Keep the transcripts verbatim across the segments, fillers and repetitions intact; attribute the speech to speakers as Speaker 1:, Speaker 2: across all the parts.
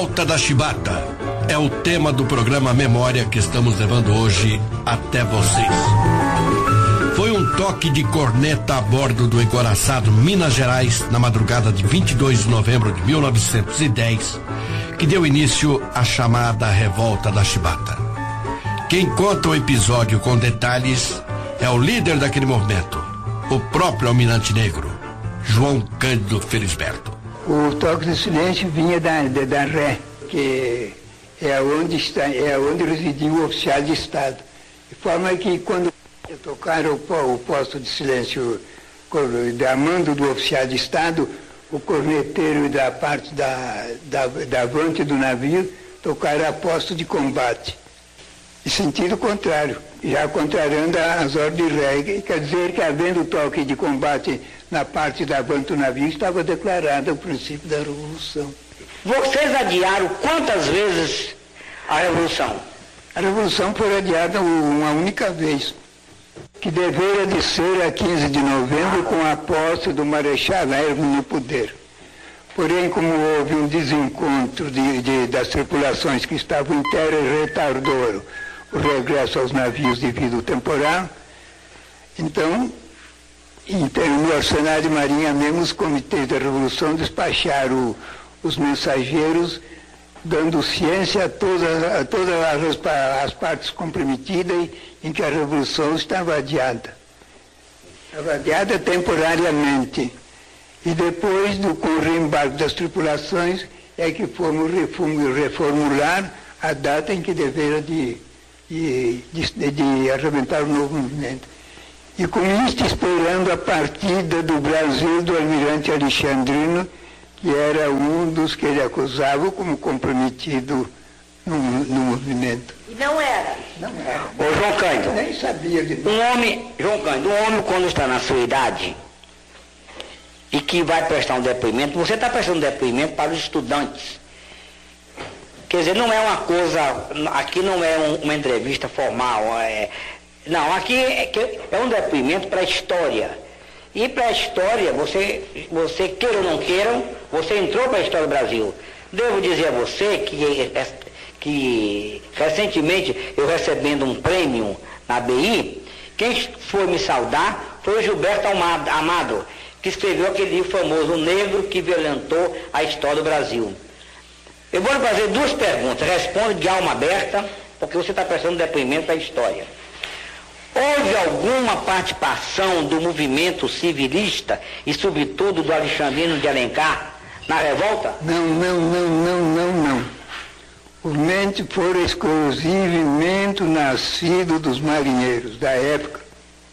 Speaker 1: Revolta da Chibata é o tema do programa Memória que estamos levando hoje até vocês. Foi um toque de corneta a bordo do encoraçado Minas Gerais na madrugada de vinte e dois de novembro de mil novecentos e dez que deu início à chamada Revolta da Chibata. Quem conta o episódio com detalhes é o líder daquele movimento, o próprio Almirante Negro, João Cândido Felisberto.
Speaker 2: O toque de silêncio vinha da, da, da Ré, que é onde, está, é onde residia o oficial de Estado. De forma que quando tocaram o, o posto de silêncio da mando do oficial de Estado, o corneteiro da parte da, da, da avante do navio tocaram a posto de combate. Em sentido contrário, já contrariando as ordens de Ré. Quer dizer que, havendo toque de combate na parte da avante do navio, estava declarado o princípio da Revolução.
Speaker 3: Vocês adiaram quantas vezes a Revolução?
Speaker 2: A Revolução foi adiada uma única vez, que deveria de ser a quinze de novembro, com a posse do Marechal Hermes no poder. Porém, como houve um desencontro de, de, das tripulações que estavam em terra e retardou o regresso aos navios devido ao temporal, então, no Arsenal de Marinha mesmo, os comitês da Revolução despacharam os mensageiros, dando ciência a todas, a todas as, as partes comprometidas em que a Revolução estava adiada. Estava adiada temporariamente. E depois, do, com o reembarque das tripulações, é que fomos reformular a data em que deveria de, de, de, de arrebentar o novo movimento. E com isto, esperando a partida do Brasil do almirante Alexandrino, que era um dos que ele acusava como comprometido no, no movimento.
Speaker 3: E não era?
Speaker 2: Não era.
Speaker 3: Ô, João Cândido,
Speaker 2: nem sabia de
Speaker 3: um homem, João Cândido, um homem quando está na sua idade e que vai prestar um depoimento, você está prestando um depoimento para os estudantes. Quer dizer, não é uma coisa, aqui não é um, uma entrevista formal, é, não, aqui é, é um depoimento para a história. E para a história, você, você queira ou não queira, você entrou para a história do Brasil. Devo dizer a você que, que recentemente, eu recebendo um prêmio na B I, quem foi me saudar foi o Gilberto Amado, que escreveu aquele livro famoso, O Negro que Violentou a História do Brasil. Eu vou lhe fazer duas perguntas, responda de alma aberta, porque você está prestando depoimento para a história. Houve alguma participação do movimento civilista e, sobretudo, do Alexandrino de Alencar na revolta?
Speaker 2: Não, não, não, não, não, não. O movimento foi exclusivamente nascido dos marinheiros da época.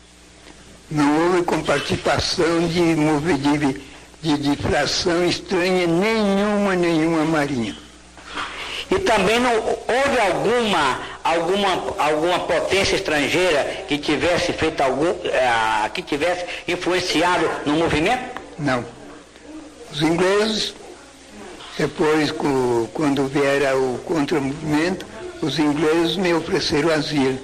Speaker 2: Não houve comparticipação de, de, de, de fração estranha nenhuma, nenhuma marinha.
Speaker 3: E também não houve alguma, alguma, alguma potência estrangeira que tivesse feito algum, uh, que tivesse influenciado no movimento?
Speaker 2: Não. Os ingleses, depois, quando viera o contra-movimento, os ingleses me ofereceram asilo.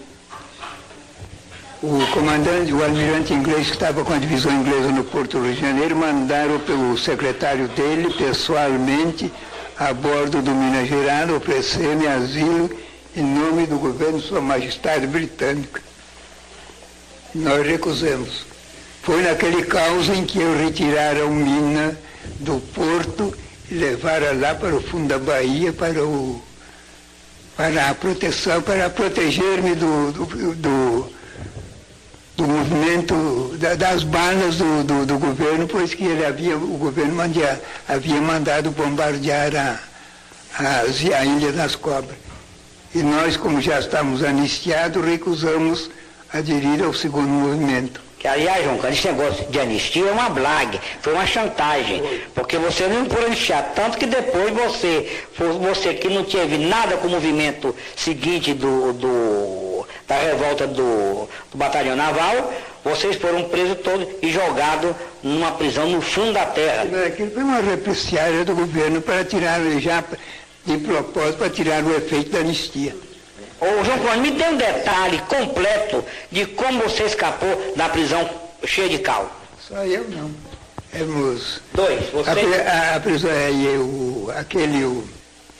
Speaker 2: O comandante, o almirante inglês que estava com a divisão inglesa no Porto do Rio de Janeiro, mandaram pelo secretário dele, pessoalmente, a bordo do Minas Gerais, oferecer-me asilo em nome do governo de Sua Majestade Britânica. Nós recusamos. Foi naquele caos em que eu retiraram mina do porto e levaram lá para o fundo da Bahia para, o, para a proteção, para proteger-me do, do, do do movimento, da, das balas do, do, do governo, pois que ele havia, o governo mandia, havia mandado bombardear a, a, a Ilha das Cobras. E nós, como já estávamos anistiados, recusamos aderir ao segundo movimento.
Speaker 3: Que, aliás, João, esse negócio de anistia é uma blague, foi uma chantagem, porque você não pôde anistiar, tanto que depois você, você que não teve nada com o movimento seguinte do... do da revolta do, do batalhão naval, vocês foram presos todos e jogados numa prisão no fundo da terra.
Speaker 2: Aquilo foi uma represália do governo para tirar, já de propósito, para tirar o efeito da anistia.
Speaker 3: Ô, João Cândido, me dê um detalhe completo de como você escapou da prisão cheia de cal.
Speaker 2: Só eu não. Éramos...
Speaker 3: Dois, você...
Speaker 2: A, a, a prisão, eu, aquele... O,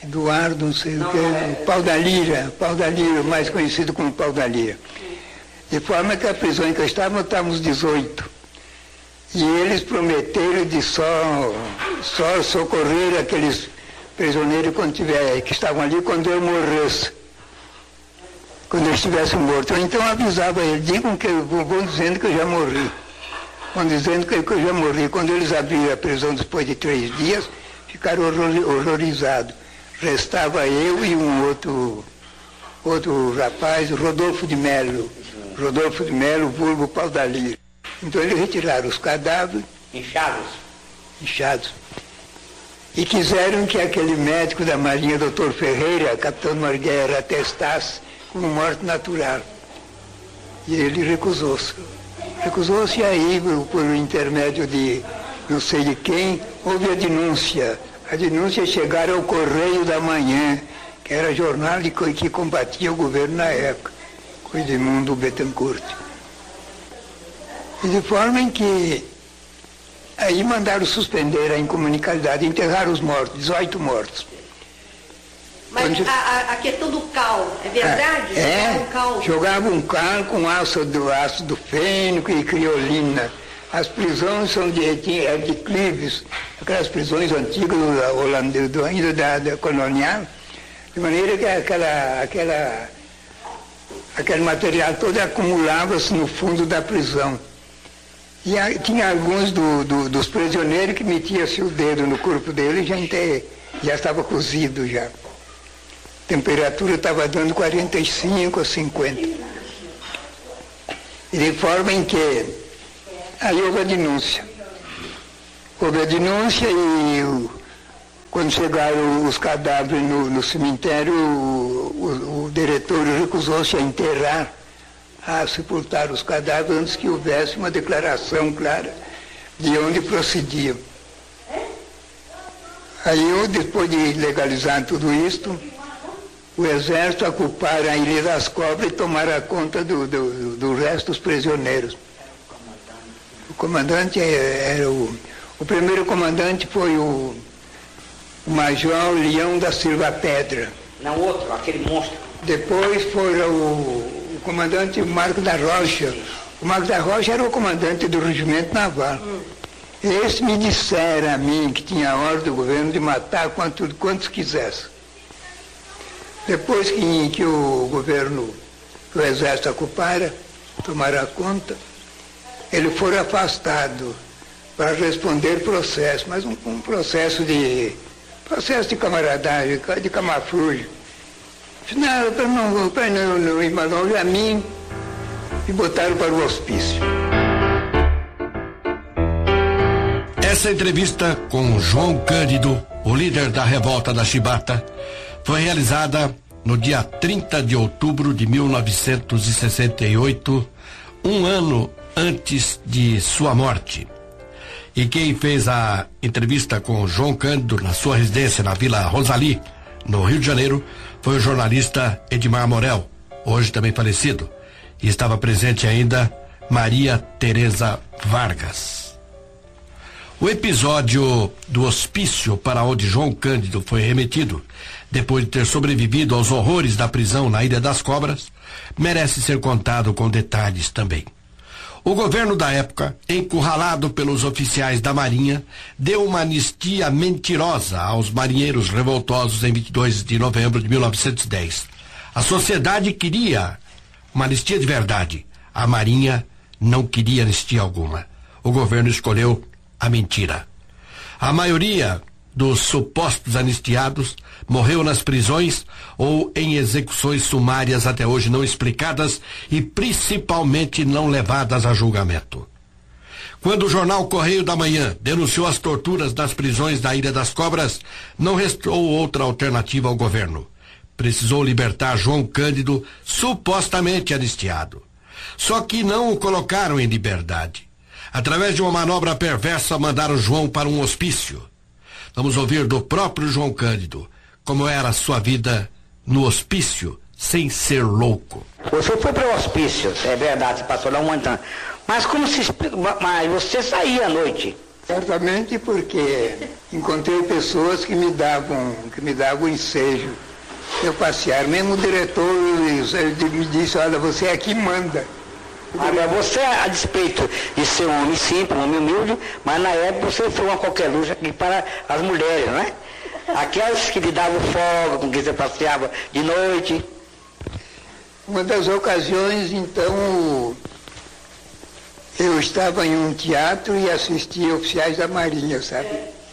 Speaker 2: Eduardo, não sei o que, é, Pau da Lira, Pau da Lira, mais conhecido como Pau da Lira. De forma que a prisão em que eu estava, estávamos dezoito. E eles prometeram de só, só socorrer aqueles prisioneiros quando tiver, que estavam ali quando eu morresse. Quando eu estivesse morto. Eu então avisava eles, digam que eu vou dizendo que eu já morri. Vão dizendo que eu já morri. Quando eles abriram a prisão depois de três dias, ficaram horrorizados. Restava eu e um outro, outro rapaz, Rodolfo de Melo. Rodolfo de Melo, vulgo Pau da Lira. Então eles retiraram os cadáveres.
Speaker 3: Inchados.
Speaker 2: Inchados. E quiseram que aquele médico da Marinha, doutor Ferreira, capitão Marguera, atestasse como morte natural. E ele recusou-se. Recusou-se aí, por intermédio de não sei de quem, houve a denúncia. A denúncia chegaram ao Correio da Manhã, que era jornal que combatia o governo na época, com Edmundo Bettencourt. E de forma em que aí mandaram suspender a incomunicabilidade, enterrar os mortos, dezoito mortos.
Speaker 4: Mas Quando... a, a questão do cal, é verdade?
Speaker 2: É, um cal. Jogava um cal com ácido, ácido fênico e criolina. As prisões são de, de, de clives, aquelas prisões antigas holandesas, do, ainda da, da colonial, de maneira que aquela, aquela, aquele material todo acumulava-se no fundo da prisão. E a, tinha alguns do, do, dos prisioneiros que metiam-se o dedo no corpo dele e já, inte, já estava cozido já. A temperatura estava dando quarenta e cinco a cinquenta. E de forma em que aí houve a denúncia. Houve a denúncia e o, quando chegaram os cadáveres no, no cemitério, o, o, o diretor recusou-se a enterrar, a sepultar os cadáveres antes que houvesse uma declaração clara de onde procediam. Aí eu, depois de legalizar tudo isto, o exército ocuparam a Ilha das Cobras e tomaram conta do, do, do resto dos prisioneiros. O comandante era o... O primeiro comandante foi o, o Major Leão da Silva Pedra.
Speaker 3: Não, outro, aquele monstro.
Speaker 2: Depois foi o, o comandante Marco da Rocha. O Marco da Rocha era o comandante do regimento naval. Hum. Esse me disseram a mim que tinha a ordem do governo de matar quantos, quantos quisesse. Depois que, que o governo, que o exército ocupara, tomara conta, ele foi afastado para responder processo, mas um, um processo de processo de camaradagem, de camafrugem. Não, para não, para não, não ir mais longe a mim, e botaram para o hospício.
Speaker 1: Essa entrevista com João Cândido, o líder da revolta da Chibata, foi realizada no dia trinta de outubro de mil novecentos e sessenta e oito, um ano antes de sua morte. E quem fez a entrevista com João Cândido na sua residência na Vila Rosali, no Rio de Janeiro, foi o jornalista Edmar Morel, hoje também falecido. E estava presente ainda Maria Tereza Vargas. O episódio do hospício para onde João Cândido foi remetido, depois de ter sobrevivido aos horrores da prisão na Ilha das Cobras, merece ser contado com detalhes também. O governo da época, encurralado pelos oficiais da Marinha, deu uma anistia mentirosa aos marinheiros revoltosos em vinte e dois de novembro de mil novecentos e dez. A sociedade queria uma anistia de verdade. A Marinha não queria anistia alguma. O governo escolheu a mentira. A maioria dos supostos anistiados morreu nas prisões ou em execuções sumárias até hoje não explicadas e principalmente não levadas a julgamento. Quando o jornal Correio da Manhã denunciou as torturas nas prisões da Ilha das Cobras, não restou outra alternativa ao governo. Precisou libertar João Cândido, supostamente anistiado. Só que não o colocaram em liberdade. Através de uma manobra perversa, mandaram João para um hospício. Vamos ouvir do próprio João Cândido como era a sua vida no hospício, sem ser louco.
Speaker 3: Você foi para o hospício, é verdade, você passou lá um montão. Mas como se explica? Mas você saía à noite.
Speaker 2: Certamente porque encontrei pessoas que me davam, que me davam ensejo. Eu passear, mesmo o diretor ele me disse, olha, você aqui manda.
Speaker 3: Agora, você, a despeito de ser um homem simples, um homem humilde, mas na época você foi uma qualquer luz aqui para as mulheres, não é? Aquelas que lhe davam folga, com quem você passeava de noite.
Speaker 2: Uma das ocasiões, então, eu estava em um teatro e assistia oficiais da Marinha, sabe?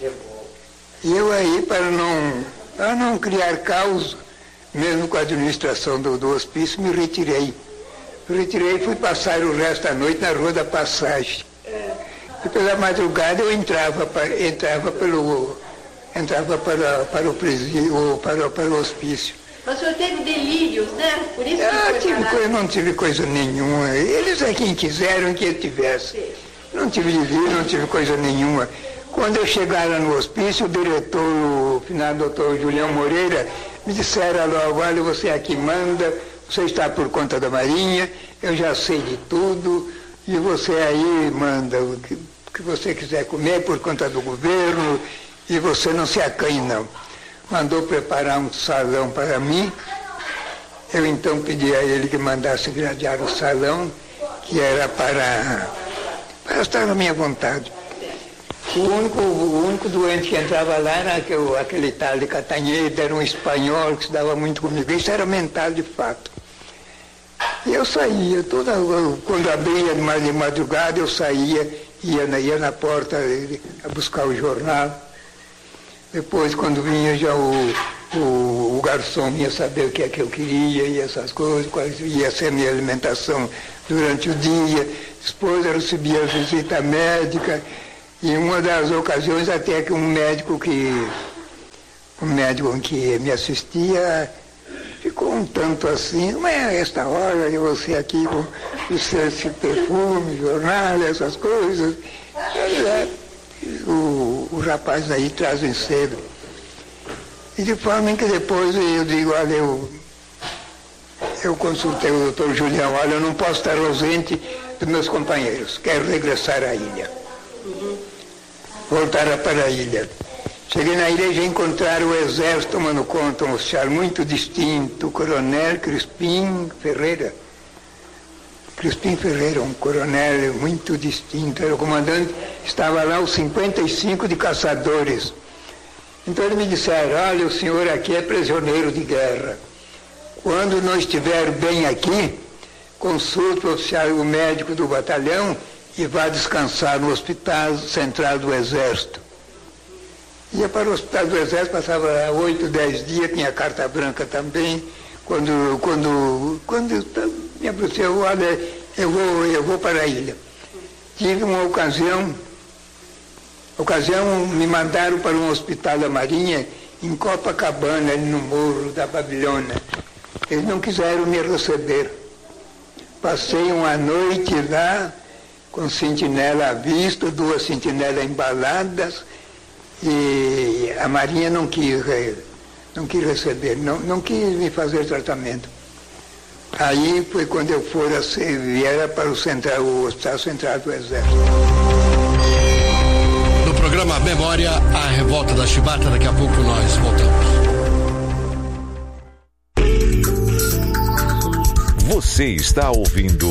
Speaker 2: E eu aí, para não, para não criar caos, mesmo com a administração do, do hospício, me retirei. Me retirei e fui passar o resto da noite na Rua da Passagem. E pela madrugada eu entrava, para, entrava, pelo, entrava para, para o presídio, para, para o hospício.
Speaker 4: Mas o senhor teve delírios, né? Por isso
Speaker 2: Ah,
Speaker 4: que
Speaker 2: tive coisa, não tive coisa nenhuma. Eles é quem quiseram que eu tivesse. Sim. Não tive delírio, não tive coisa nenhuma. Quando eu chegar lá no hospício, o diretor, o finado doutor Julião Moreira, me disseram logo, olha, você aqui manda, você está por conta da Marinha, eu já sei de tudo, e você aí manda o que, que você quiser comer por conta do governo, e você não se acanhe não. Mandou preparar um salão para mim, eu então pedi a ele que mandasse gradear o salão, que era para, para estar à minha vontade. O único, o único doente que entrava lá era aquele, aquele tal de Catanheda, era um espanhol que se dava muito comigo, isso era mental de fato. E eu saía, toda, quando abria de madrugada eu saía, ia na, ia na porta a buscar o jornal. Depois, quando vinha já o, o, o garçom ia saber o que é que eu queria e essas coisas, quais ia ser a minha alimentação durante o dia. Depois eu recebia a visita médica. E em uma das ocasiões até que um médico que, um médico que me assistia ficou um tanto assim, mas a esta hora e você aqui com esse perfume, jornal, essas coisas. O, o rapaz aí trazem cedo. E de forma que depois eu digo, olha, eu, eu consultei o doutor Julião, olha, eu não posso estar ausente dos meus companheiros, quero regressar à ilha. Uhum. Voltar para a ilha. Cheguei na ilha e já encontraram o exército tomando conta, um oficial muito distinto, o coronel Crispim Ferreira. Crispim Ferreira, um coronel muito distinto, era o comandante, estava lá os cinquenta e cinco de caçadores. Então eles me disseram, olha, o senhor aqui é prisioneiro de guerra. Quando não estiver bem aqui, consulte o oficial, o médico do batalhão, e vá descansar no Hospital Central do Exército. Ia para o Hospital do Exército, passava oito, dez dias, tinha carta branca também. Quando, quando, quando me aproximou, olha, eu vou, eu vou para a ilha. Tive uma ocasião, ocasião me mandaram para um hospital da Marinha em Copacabana, ali no Morro da Babilônia. Eles não quiseram me receber. Passei uma noite lá, com sentinela à vista, duas sentinelas embaladas, e a Marinha não quis, não quis receber, não, não quis me fazer tratamento. Aí foi quando eu fui a ser, viera para o, central, o Hospital Central do Exército.
Speaker 1: No programa Memória, a Revolta da Chibata, daqui a pouco nós voltamos.
Speaker 5: Você está ouvindo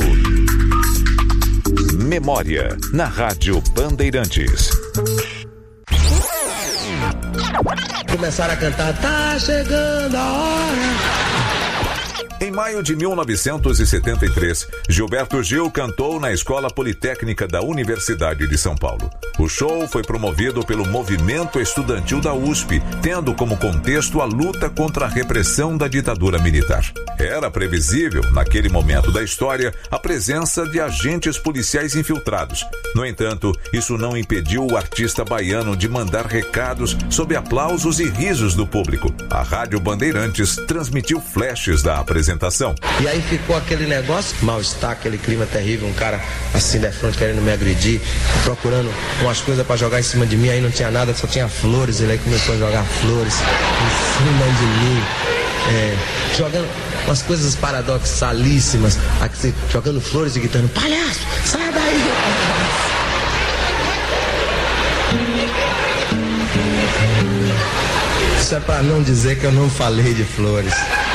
Speaker 5: Memória, na Rádio Bandeirantes.
Speaker 6: Começaram a cantar, tá chegando a hora.
Speaker 5: Em maio de mil novecentos e setenta e três, Gilberto Gil cantou na Escola Politécnica da Universidade de São Paulo. O show foi promovido pelo movimento estudantil da U S P, tendo como contexto a luta contra a repressão da ditadura militar. Era previsível, naquele momento da história, a presença de agentes policiais infiltrados. No entanto, isso não impediu o artista baiano de mandar recados sob aplausos e risos do público. A Rádio Bandeirantes transmitiu flashes da apresentação.
Speaker 6: E aí ficou aquele negócio, mal-estar, aquele clima terrível, um cara assim de frente querendo me agredir, procurando umas coisas pra jogar em cima de mim, aí não tinha nada, só tinha flores, ele aí começou a jogar flores em cima de mim, é, jogando umas coisas paradoxalíssimas, aqui, jogando flores e gritando, palhaço, sai daí! Isso é para não dizer que eu não falei de flores.